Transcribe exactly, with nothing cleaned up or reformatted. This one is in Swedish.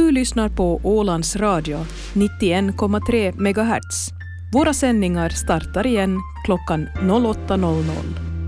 Du lyssnar på Ålands Radio, nittioen komma tre megahertz. Våra sändningar startar igen klockan åtta noll noll.